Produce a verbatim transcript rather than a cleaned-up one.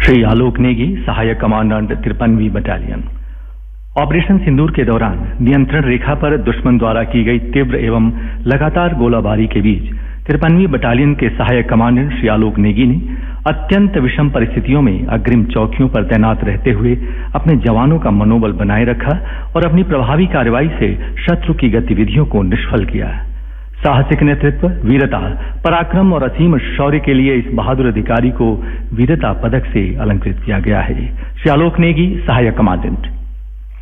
श्री आलोक नेगी, सहायक commandant तिरपनवीं battalion. Operation सिंदूर के दौरान नियंत्रण रेखा पर दुश्मन द्वारा की गई तीव्र एवं लगातार गोलाबारी के बीच तिरपनवीं बटालियन के सहायक कमांडेंट श्री आलोक नेगी ने अत्यंत विषम परिस्थितियों में अग्रिम चौकियों पर तैनात रहते हुए अपने जवानों का मनोबल बनाए रखा और अपनी प्रभावी कार्रवाई से शत्रु की गतिविधियों को निष्फल किया। साहसिक नेतृत्व, वीरता, पराक्रम और असीम शौर्य के लिए इस बहादुर अधिकारी को वीरता पदक से अलंकृत किया गया है। श्री आलोक नेगी, सहायक कमांडेंट।